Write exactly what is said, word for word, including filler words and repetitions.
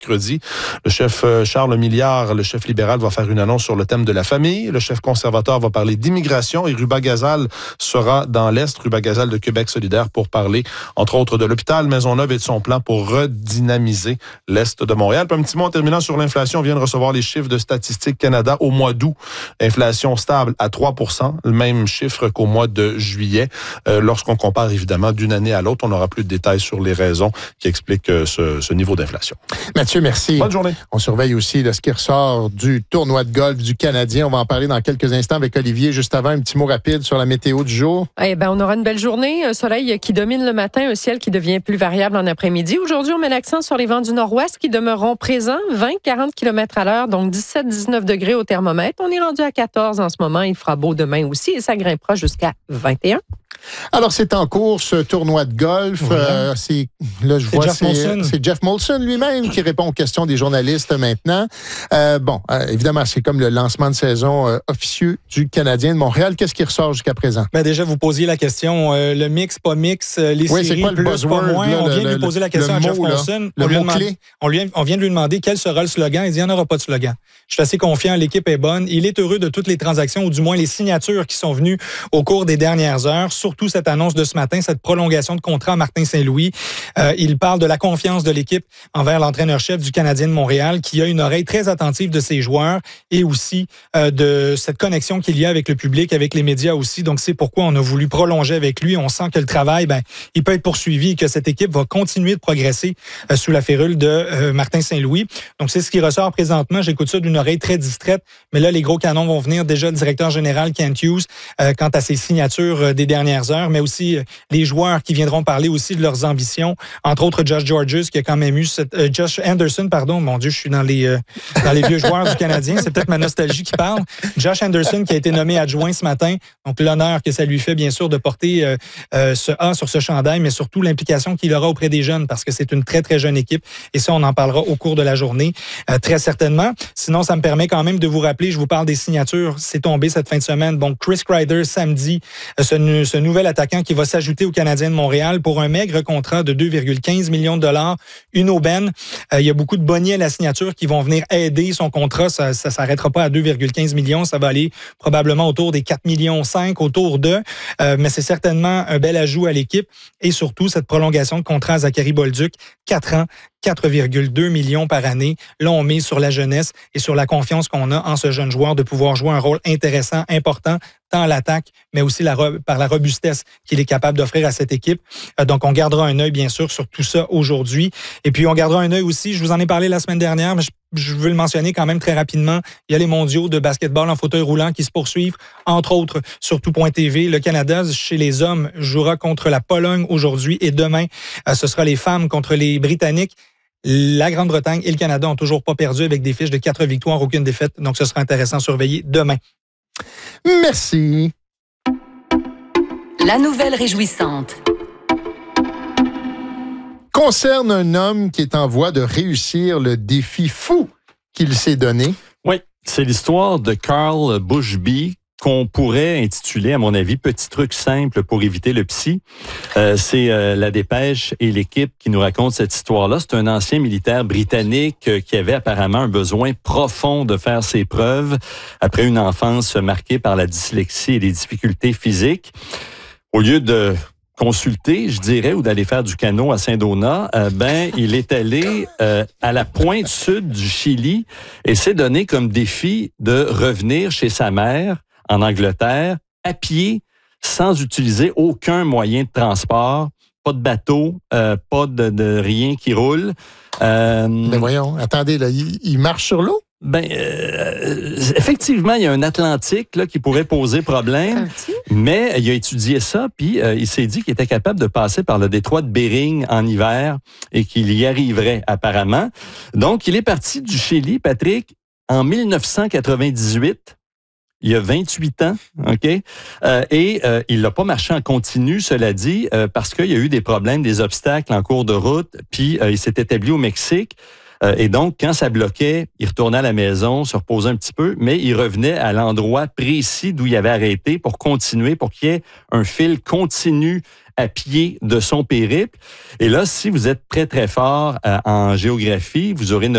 mercredi. Le chef Charles Milliard, le chef libéral, va faire une annonce sur le thème de la famille. Le chef conservateur va parler d'immigration et Ruba Gazal sera dans l'Est, Ruba Gazal de Québec solidaire, pour parler, entre autres, de l'hôpital Maisonneuve et de son plan pour redynamiser l'Est de Montréal. Puis un petit mot en terminant sur l'inflation. On vient de recevoir les chiffres de Statistique Canada au mois d'août. Inflation stable à trois pour cent, le même chiffre qu'au mois de juillet. Euh, lorsqu'on compare évidemment d'une année à l'autre, on aura plus de détails sur les raisons qui expliquent euh, ce, ce niveau d'inflation. Mathieu, merci. Bonne journée. On surveille aussi là, ce qui ressort du tournoi de golf du Canadien. On va en parler dans quelques instants avec Olivier. Juste avant, un petit mot rapide sur la météo du jour. Eh ben, on aura une belle journée. Un soleil qui domine le matin, un ciel qui devient plus variable en après-midi. Aujourd'hui, on met l'accent sur les vents du nord-ouest qui demeureront présents, vingt à quarante kilomètres à l'heure, donc dix-sept à dix-neuf degrés au thermomètre. On est rendu à quatorze en ce moment. Il fera beau demain aussi et ça grimpera jusqu'à vingt et un. Alors, c'est en cours, ce tournoi de golf. Voilà. Euh, c'est, là, je C'est vois, Jeff c'est, Molson. c'est Jeff Molson lui-même qui répond aux questions des journalistes maintenant. Euh, bon, euh, évidemment, c'est comme le lancement de saison euh, officieux du Canadien de Montréal. Qu'est-ce qui ressort jusqu'à présent? Ben déjà, vous posiez la question, euh, le mix, pas mix, euh, les Oui, c'est séries, quoi le plus, buzzword, pas moins. là, on vient le- de lui poser la question le à Jeff mot, là, Molson. le on, lui a mot-clé. demandé, on, lui a, on vient de lui demander quel sera le slogan. Il dit, il n'y en aura pas de slogan. Je suis assez confiant, l'équipe est bonne. Il est heureux de toutes les transactions, ou du moins les signatures qui sont venues au cours des dernières heures, surtout cette annonce de ce matin, cette prolongation de contrat à Martin Saint-Louis. Euh, il parle de la confiance de l'équipe envers l'entraîneur-chef du Canadien de Montréal, qui a une oreille très attentive de ses joueurs et aussi euh, de cette connexion qu'il y a avec le public, avec les médias aussi. Donc, c'est pourquoi on a voulu prolonger avec lui. On sent que le travail, ben, il peut être poursuivi et que cette équipe va continuer de progresser euh, sous la férule de euh, Martin Saint-Louis. Donc, c'est ce qui ressort présentement. J'écoute ça d'une oreille très distraite, mais là, les gros canons vont venir. Déjà, le directeur général, Kent Hughes, euh, quant à ses signatures euh, des dernières heures, mais aussi euh, les joueurs qui viendront parler aussi de leurs ambitions. Entre autres, Josh Georges, qui a quand même eu cette, euh, Josh Anderson, pardon, mon Dieu, je suis dans les, euh, dans les vieux joueurs du Canadien. C'est peut-être ma nostalgie qui parle. Josh Anderson, qui a été nommé adjoint ce matin. Donc, l'honneur que ça lui fait, bien sûr, de porter euh, euh, ce A sur ce chandail, mais surtout l'implication qu'il aura auprès des jeunes, parce que c'est une très, très jeune équipe. Et ça, on en parlera au cours de la journée, euh, très certainement. Sinon, ça me permet quand même de vous rappeler, je vous parle des signatures. C'est tombé cette fin de semaine. Donc, Chris Kreider, samedi, euh, ce, ce nouvel attaquant qui va s'ajouter au Canadien de Montréal pour un maigre contrat de deux virgule quinze millions de dollars, une aubaine. Euh, il y a beaucoup de bonnets à la signature qui vont venir aider son contrat. Ça ne s'arrêtera pas à deux virgule quinze millions. Ça va aller probablement autour des quatre virgule cinq millions, autour d'eux. Euh, mais c'est certainement un bel ajout à l'équipe. Et surtout, cette prolongation de contrat à Zachary Bolduc, quatre ans, quatre virgule deux millions par année. Là, on mise sur la jeunesse et sur la confiance qu'on a en ce jeune joueur de pouvoir jouer un rôle intéressant, important, tant à l'attaque, mais aussi la, par la robustesse qu'il est capable d'offrir à cette équipe. Euh, donc, on gardera un œil, bien sûr, sur tout ça aujourd'hui. Et puis, on gardera un œil aussi, je vous en ai parlé la semaine dernière, mais je, je veux le mentionner quand même très rapidement. Il y a les mondiaux de basketball en fauteuil roulant qui se poursuivent, entre autres, sur tout point T V. Le Canada, chez les hommes, jouera contre la Pologne aujourd'hui et demain, euh, ce sera les femmes contre les Britanniques. La Grande-Bretagne et le Canada n'ont toujours pas perdu avec des fiches de quatre victoires, aucune défaite. Donc, ce sera intéressant à surveiller demain. Merci. La nouvelle réjouissante Concerne un homme qui est en voie de réussir le défi fou qu'il s'est donné. Oui, c'est l'histoire de Carl Bushby, qu'on pourrait intituler, à mon avis, petit truc simple pour éviter le psy. Euh, c'est euh, La Dépêche et l'équipe qui nous raconte cette histoire-là. C'est un ancien militaire britannique euh, qui avait apparemment un besoin profond de faire ses preuves après une enfance marquée par la dyslexie et les difficultés physiques. Au lieu de consulter, je dirais, ou d'aller faire du canot à Saint-Donat, euh, ben, il est allé euh, à la pointe sud du Chili et s'est donné comme défi de revenir chez sa mère en Angleterre, à pied, sans utiliser aucun moyen de transport, pas de bateau, euh, pas de, de rien qui roule. Euh, Mais voyons, attendez, là, il, il marche sur l'eau? Ben, euh, effectivement, il y a un Atlantique là, qui pourrait poser problème, mais il a étudié ça, puis euh, il s'est dit qu'il était capable de passer par le détroit de Bering en hiver et qu'il y arriverait apparemment. Donc, il est parti du Chili, Patrick, en dix-neuf cent quatre-vingt-dix-huit. Il y a vingt-huit ans, OK? Euh, et euh, il n'a pas marché en continu, cela dit, euh, parce qu'il y a eu des problèmes, des obstacles en cours de route, puis euh, il s'est établi au Mexique. Euh, et donc, quand ça bloquait, il retournait à la maison, se reposait un petit peu, mais il revenait à l'endroit précis d'où il avait arrêté pour continuer, pour qu'il y ait un fil continu à pied de son périple. Et là, si vous êtes très, très fort euh, en géographie, vous aurez